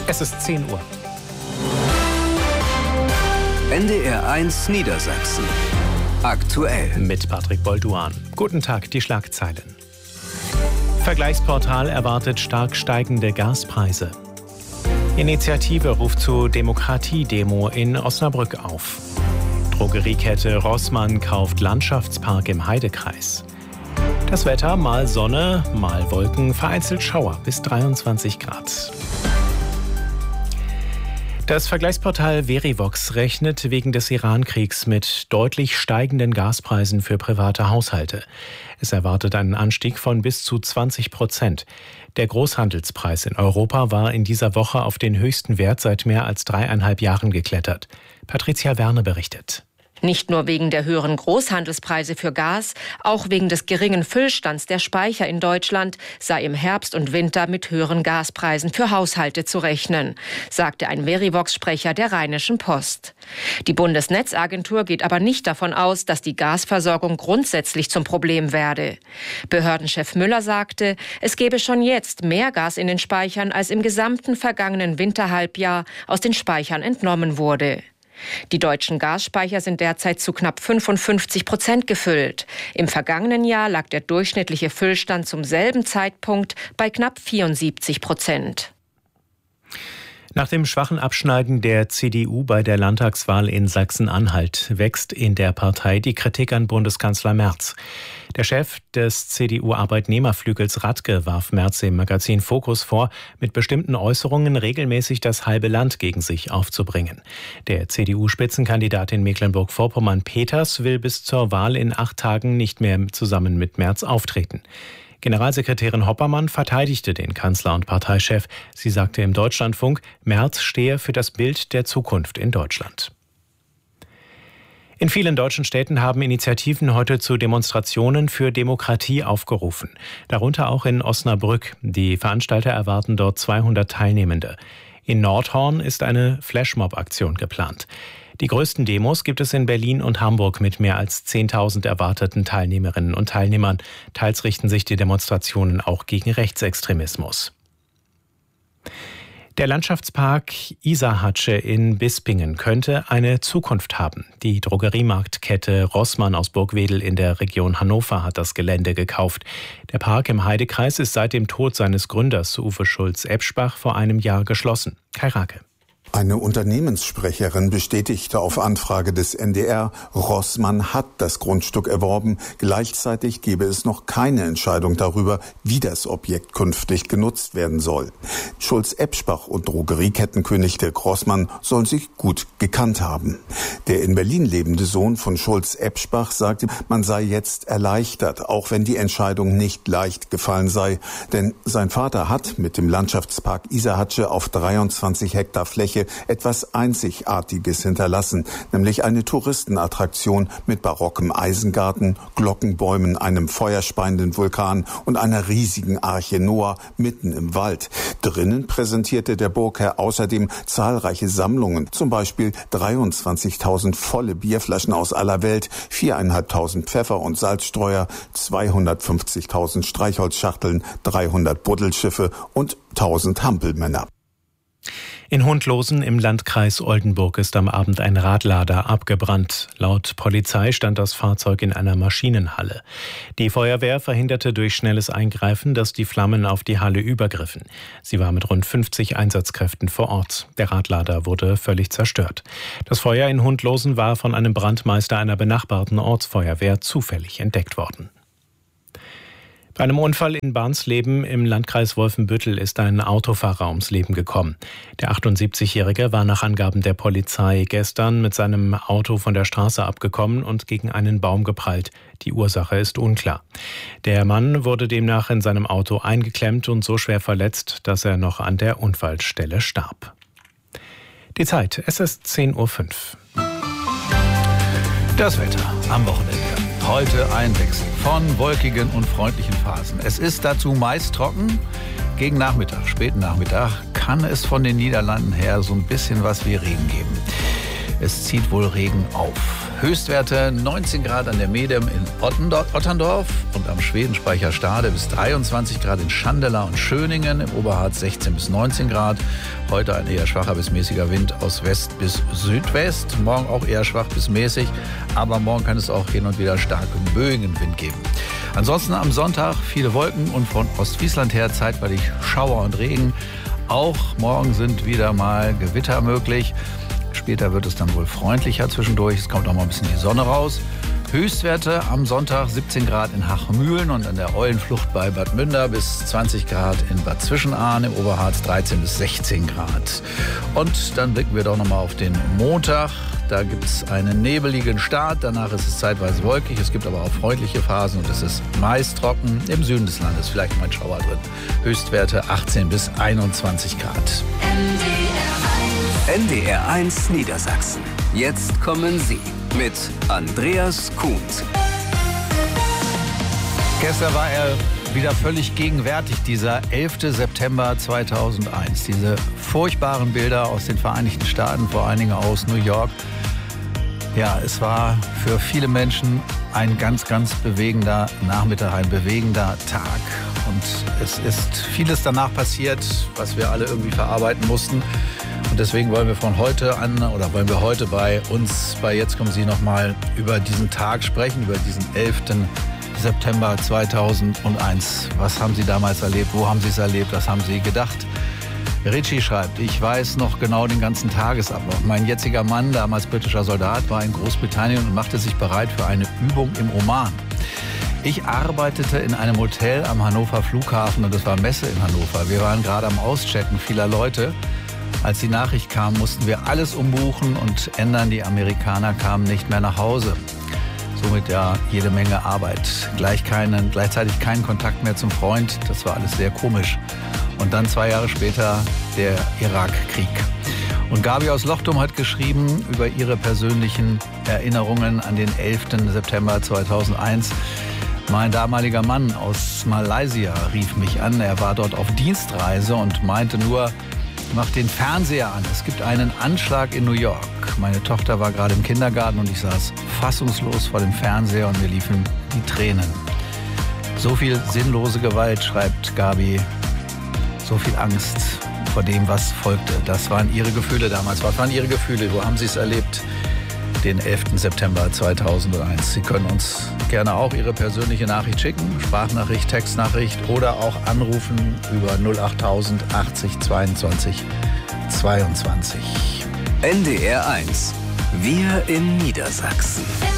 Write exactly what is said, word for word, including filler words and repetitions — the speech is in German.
Es ist zehn Uhr. N D R eins Niedersachsen. Aktuell. Mit Patrick Bolduan. Guten Tag, die Schlagzeilen. Vergleichsportal erwartet stark steigende Gaspreise. Initiative ruft zu Demokratie-Demo in Osnabrück auf. Drogeriekette Rossmann kauft Landschaftspark im Heidekreis. Das Wetter, mal Sonne, mal Wolken, vereinzelt Schauer bis dreiundzwanzig Grad. Das Vergleichsportal Verivox rechnet wegen des Iran-Kriegs mit deutlich steigenden Gaspreisen für private Haushalte. Es erwartet einen Anstieg von bis zu zwanzig Prozent. Der Großhandelspreis in Europa war in dieser Woche auf den höchsten Wert seit mehr als dreieinhalb Jahren geklettert. Patricia Werne berichtet. Nicht nur wegen der höheren Großhandelspreise für Gas, auch wegen des geringen Füllstands der Speicher in Deutschland sei im Herbst und Winter mit höheren Gaspreisen für Haushalte zu rechnen, sagte ein Verivox-Sprecher der Rheinischen Post. Die Bundesnetzagentur geht aber nicht davon aus, dass die Gasversorgung grundsätzlich zum Problem werde. Behördenchef Müller sagte, es gebe schon jetzt mehr Gas in den Speichern, als im gesamten vergangenen Winterhalbjahr aus den Speichern entnommen wurde. Die deutschen Gasspeicher sind derzeit zu knapp fünfundfünfzig Prozent gefüllt. Im vergangenen Jahr lag der durchschnittliche Füllstand zum selben Zeitpunkt bei knapp vierundsiebzig Prozent. Nach dem schwachen Abschneiden der C D U bei der Landtagswahl in Sachsen-Anhalt wächst in der Partei die Kritik an Bundeskanzler Merz. Der Chef des C D U-Arbeitnehmerflügels Radke warf Merz im Magazin Focus vor, mit bestimmten Äußerungen regelmäßig das halbe Land gegen sich aufzubringen. Der C D U-Spitzenkandidat in Mecklenburg-Vorpommern Peters will bis zur Wahl in acht Tagen nicht mehr zusammen mit Merz auftreten. Generalsekretärin Hoppermann verteidigte den Kanzler und Parteichef. Sie sagte im Deutschlandfunk, Merz stehe für das Bild der Zukunft in Deutschland. In vielen deutschen Städten haben Initiativen heute zu Demonstrationen für Demokratie aufgerufen. Darunter auch in Osnabrück. Die Veranstalter erwarten dort zweihundert Teilnehmende. In Nordhorn ist eine Flashmob-Aktion geplant. Die größten Demos gibt es in Berlin und Hamburg mit mehr als zehntausend erwarteten Teilnehmerinnen und Teilnehmern. Teils richten sich die Demonstrationen auch gegen Rechtsextremismus. Der Landschaftspark Isarhatsche in Bispingen könnte eine Zukunft haben. Die Drogeriemarktkette Rossmann aus Burgwedel in der Region Hannover hat das Gelände gekauft. Der Park im Heidekreis ist seit dem Tod seines Gründers Uwe Schulz-Ebsbach vor einem Jahr geschlossen. Kai Rake. Eine Unternehmenssprecherin bestätigte auf Anfrage des N D R, Rossmann hat das Grundstück erworben. Gleichzeitig gebe es noch keine Entscheidung darüber, wie das Objekt künftig genutzt werden soll. Schulz-Ebsbach und Drogeriekettenkönig Dirk Rossmann sollen sich gut gekannt haben. Der in Berlin lebende Sohn von Schulz-Ebsbach sagte, man sei jetzt erleichtert, auch wenn die Entscheidung nicht leicht gefallen sei. Denn sein Vater hat mit dem Landschaftspark Isarhatsche auf dreiundzwanzig Hektar Fläche etwas Einzigartiges hinterlassen, nämlich eine Touristenattraktion mit barockem Eisengarten, Glockenbäumen, einem feuerspeienden Vulkan und einer riesigen Arche Noah mitten im Wald. Drinnen präsentierte der Burgherr außerdem zahlreiche Sammlungen, zum Beispiel dreiundzwanzigtausend volle Bierflaschen aus aller Welt, viertausendfünfhundert Pfeffer- und Salzstreuer, zweihundertfünfzigtausend Streichholzschachteln, dreihundert Buddelschiffe und tausend Hampelmänner. In Hundlosen im Landkreis Oldenburg ist am Abend ein Radlader abgebrannt. Laut Polizei stand das Fahrzeug in einer Maschinenhalle. Die Feuerwehr verhinderte durch schnelles Eingreifen, dass die Flammen auf die Halle übergriffen. Sie war mit rund fünfzig Einsatzkräften vor Ort. Der Radlader wurde völlig zerstört. Das Feuer in Hundlosen war von einem Brandmeister einer benachbarten Ortsfeuerwehr zufällig entdeckt worden. Bei einem Unfall in Barnsleben im Landkreis Wolfenbüttel ist ein Autofahrer ums Leben gekommen. Der achtundsiebzigjährige war nach Angaben der Polizei gestern mit seinem Auto von der Straße abgekommen und gegen einen Baum geprallt. Die Ursache ist unklar. Der Mann wurde demnach in seinem Auto eingeklemmt und so schwer verletzt, dass er noch an der Unfallstelle starb. Die Zeit, es ist zehn Uhr fünf. Das Wetter am Wochenende. Heute ein Wechsel von wolkigen und freundlichen Phasen. Es ist dazu meist trocken. Gegen Nachmittag, späten Nachmittag, kann es von den Niederlanden her so ein bisschen was wie Regen geben. Es zieht wohl Regen auf. Höchstwerte neunzehn Grad an der Medem in Otterndorf und am Schwedenspeicher Stade bis dreiundzwanzig Grad in Schandela und Schöningen, im Oberharz sechzehn bis neunzehn Grad. Heute ein eher schwacher bis mäßiger Wind aus West bis Südwest. Morgen auch eher schwach bis mäßig, aber morgen kann es auch hin und wieder starken Böenwind geben. Ansonsten am Sonntag viele Wolken und von Ostfriesland her zeitweilig Schauer und Regen. Auch morgen sind wieder mal Gewitter möglich. Später wird es dann wohl freundlicher zwischendurch. Es kommt auch mal ein bisschen die Sonne raus. Höchstwerte am Sonntag siebzehn Grad in Hachmühlen und an der Eulenflucht bei Bad Münder bis zwanzig Grad in Bad Zwischenahn, im Oberharz dreizehn bis sechzehn Grad. Und dann blicken wir doch noch mal auf den Montag. Da gibt es einen nebeligen Start, danach ist es zeitweise wolkig, es gibt aber auch freundliche Phasen und es ist meist trocken. Im Süden des Landes vielleicht mal ein Schauer drin. Höchstwerte achtzehn bis einundzwanzig Grad. N D R eins Niedersachsen. Jetzt kommen Sie mit Andreas Kuhns. Gestern war er wieder völlig gegenwärtig, dieser elfte September zweitausendeins. Diese furchtbaren Bilder aus den Vereinigten Staaten, vor allen Dingen aus New York. Ja, es war für viele Menschen ein ganz, ganz bewegender Nachmittag, ein bewegender Tag. Und es ist vieles danach passiert, was wir alle irgendwie verarbeiten mussten. Und deswegen wollen wir von heute an oder wollen wir heute bei uns, bei Jetzt kommen Sie noch mal über diesen Tag sprechen, über diesen elften September zweitausendeins. Was haben Sie damals erlebt? Wo haben Sie es erlebt? Was haben Sie gedacht? Richie schreibt, ich weiß noch genau den ganzen Tagesablauf. Mein jetziger Mann, damals britischer Soldat, war in Großbritannien und machte sich bereit für eine Übung im Oman. Ich arbeitete in einem Hotel am Hannover Flughafen und es war Messe in Hannover. Wir waren gerade am Auschecken vieler Leute. Als die Nachricht kam, mussten wir alles umbuchen und ändern. Die Amerikaner kamen nicht mehr nach Hause. Somit ja jede Menge Arbeit. Gleich keinen, gleichzeitig keinen Kontakt mehr zum Freund. Das war alles sehr komisch. Und dann zwei Jahre später der Irakkrieg. Und Gabi aus Lochtum hat geschrieben über ihre persönlichen Erinnerungen an den elften September zweitausendeins. Mein damaliger Mann aus Malaysia rief mich an. Er war dort auf Dienstreise und meinte nur, mach den Fernseher an. Es gibt einen Anschlag in New York. Meine Tochter war gerade im Kindergarten und ich saß fassungslos vor dem Fernseher und mir liefen die Tränen. So viel sinnlose Gewalt, schreibt Gabi. So viel Angst vor dem, was folgte. Das waren ihre Gefühle damals. Was waren ihre Gefühle? Wo haben Sie es erlebt? Den elften September zweitausendeins. Sie können uns gerne auch Ihre persönliche Nachricht schicken. Sprachnachricht, Textnachricht oder auch anrufen über null achttausend achtzig zweiundzwanzig zweiundzwanzig. N D R eins. Wir in Niedersachsen.